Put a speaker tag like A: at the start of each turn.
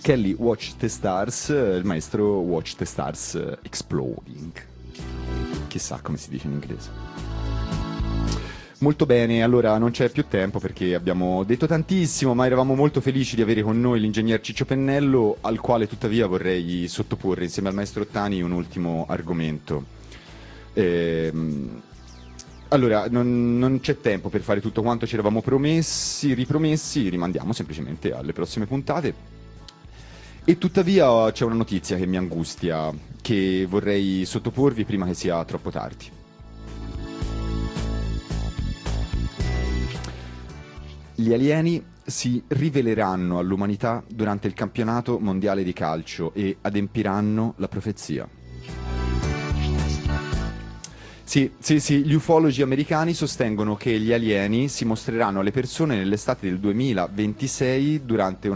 A: Kelly Watch the Stars, il maestro Watch the Stars Exploding. Chissà come si dice in inglese. Molto bene, allora non c'è più tempo perché abbiamo detto tantissimo, ma eravamo molto felici di avere con noi l'ingegner Ciccio Pennello, al quale tuttavia vorrei sottoporre insieme al maestro Ottani un ultimo argomento. Allora, non c'è tempo per fare tutto quanto ci eravamo ripromessi, rimandiamo semplicemente alle prossime puntate. E tuttavia c'è una notizia che mi angustia, che vorrei sottoporvi prima che sia troppo tardi. Gli alieni si riveleranno all'umanità durante il campionato mondiale di calcio e adempiranno la profezia. Sì, gli ufologi americani sostengono che gli alieni si mostreranno alle persone nell'estate del 2026 durante